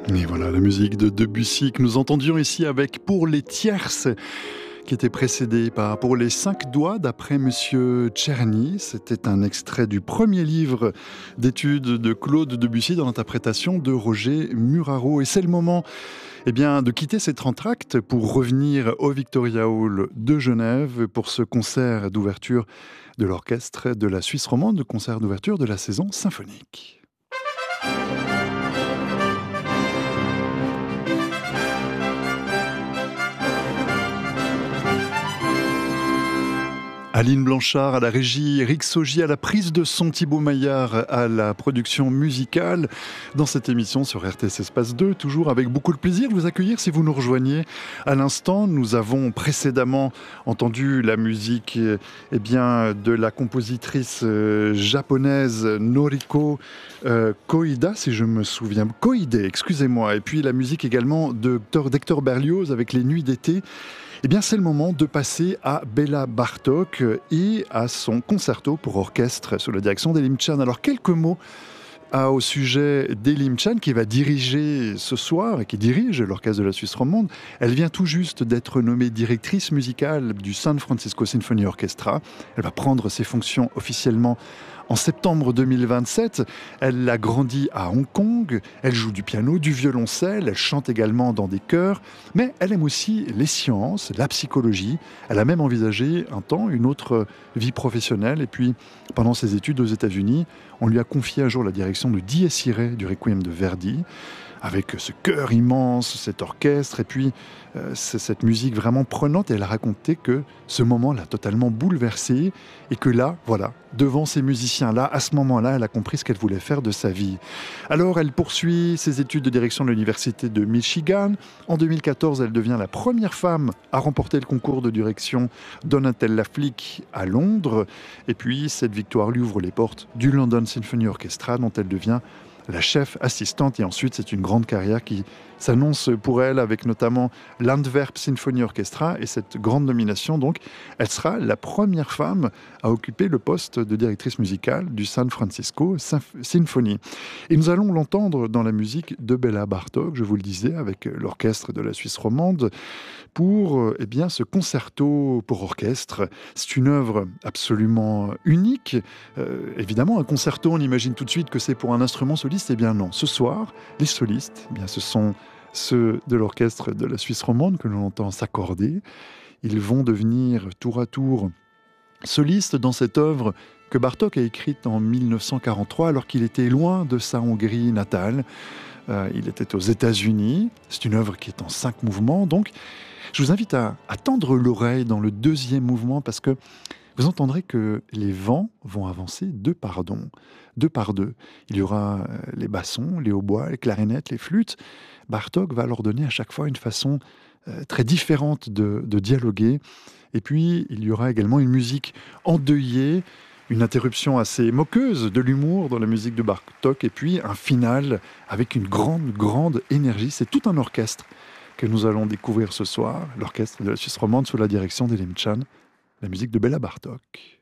Et voilà la musique de Debussy que nous entendions ici avec Pour les tierces, qui était précédée par Pour les 5 doigts d'après Monsieur Czerny. C'était un extrait du premier livre d'études de Claude Debussy dans l'interprétation de Roger Muraro. Et c'est le moment de quitter cet entracte pour revenir au Victoria Hall de Genève pour ce concert d'ouverture de l'orchestre de la Suisse romande, concert d'ouverture de la saison symphonique. Aline Blanchard à la régie, Eric Saugy à la prise de son, Thibaut Maillard à la production musicale. Dans cette émission sur RTS Espace 2, toujours avec beaucoup de plaisir de vous accueillir si vous nous rejoignez à l'instant. Nous avons précédemment entendu la musique de la compositrice japonaise Noriko Koide, si je me souviens. Koide, excusez-moi. Et puis la musique également d'Hector Berlioz avec Les Nuits d'été. C'est le moment de passer à Béla Bartók et à son concerto pour orchestre sous la direction d'Elim Chan. Alors, quelques mots au sujet d'Elim Chan qui va diriger ce soir et qui dirige l'orchestre de la Suisse romande. Elle vient tout juste d'être nommée directrice musicale du San Francisco Symphony Orchestra. Elle va prendre ses fonctions officiellement en septembre 2027. Elle a grandi à Hong Kong, elle joue du piano, du violoncelle, elle chante également dans des chœurs, mais elle aime aussi les sciences, la psychologie. Elle a même envisagé un temps une autre vie professionnelle. Et puis, pendant ses études aux États-Unis, on lui a confié un jour la direction de Dies Irae du Requiem de Verdi, avec ce chœur immense, cet orchestre, et puis cette musique vraiment prenante. Et elle a raconté que ce moment l'a totalement bouleversée, et que là, voilà, devant ces musiciens-là, à ce moment-là, elle a compris ce qu'elle voulait faire de sa vie. Alors, elle poursuit ses études de direction de l'Université de Michigan. En 2014, elle devient la première femme à remporter le concours de direction Donatella Flick à Londres. Et puis, cette victoire lui ouvre les portes du London Symphony Orchestra, dont elle devient la chef assistante. Et ensuite, c'est une grande carrière qui s'annonce pour elle avec notamment l'Antwerp Symphony Orchestra et cette grande nomination. Donc, elle sera la première femme à occuper le poste de directrice musicale du San Francisco Symphony. Et nous allons l'entendre dans la musique de Béla Bartók, je vous le disais, avec l'orchestre de la Suisse romande pour ce concerto pour orchestre. C'est une œuvre absolument unique. Évidemment, un concerto, on imagine tout de suite que c'est pour un instrument soliste. Eh bien non, ce soir, les solistes, ce sont ceux de l'orchestre de la Suisse romande que l'on entend s'accorder. Ils vont devenir tour à tour solistes dans cette œuvre que Bartók a écrite en 1943 alors qu'il était loin de sa Hongrie natale. Il était aux États-Unis. C'est une œuvre qui est en 5 mouvements. Donc, je vous invite à tendre l'oreille dans le 2e mouvement parce que vous entendrez que les vents vont avancer 2 par 2. Il y aura les bassons, les hautbois, les clarinettes, les flûtes. Bartók va leur donner à chaque fois une façon très différente de dialoguer. Et puis, il y aura également une musique endeuillée, une interruption assez moqueuse de l'humour dans la musique de Bartók, et puis un final avec une grande énergie. C'est tout un orchestre que nous allons découvrir ce soir, l'orchestre de la Suisse romande sous la direction d'Elim Chan, la musique de Béla Bartók.